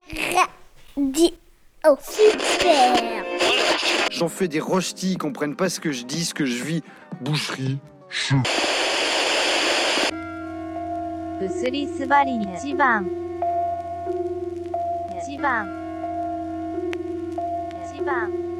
Oh, super. J'en fais des rostis, ils comprennent pas ce que je dis, ce que je vis. Boucherie. ブスリスバリ一番一番一番